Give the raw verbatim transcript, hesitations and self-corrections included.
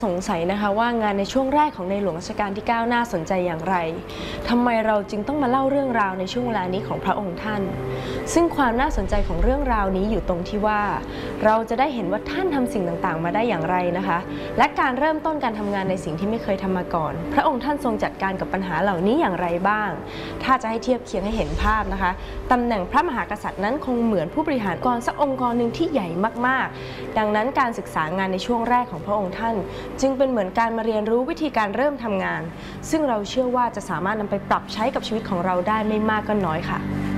สงสัยนะคะว่างานในช่วงแรกของในหลวงรัชกาลที่เก้าน่าสนใจอย่างไรทำไมเราจึงต้องมาเล่าเรื่องราวในช่วงเวลานี้ของพระองค์ท่านซึ่งความน่าสนใจของเรื่องราวนี้อยู่ตรงที่ว่าเราจะได้เห็นว่าท่านทำสิ่งต่างๆมาได้อย่างไรนะคะและการเริ่มต้นการทำงานในสิ่งที่ไม่เคยทำมาก่อนพระองค์ท่านทรงจัดการกับปัญหาเหล่านี้อย่างไรบ้างถ้าจะให้เทียบเคียงให้เห็นภาพนะคะตำแหน่งพระมหากษัตริย์นั้นคงเหมือนผู้บริหารองค์กรสักองค์กรหนึ่งที่ใหญ่มากๆดังนั้นการศึกษางานในช่วงแรกของพระองค์ท่านจึงเป็นเหมือนการมาเรียนรู้วิธีการเริ่มทำงานซึ่งเราเชื่อว่าจะสามารถนำไปปรับใช้กับชีวิตของเราได้ไม่มากก็น้อยค่ะ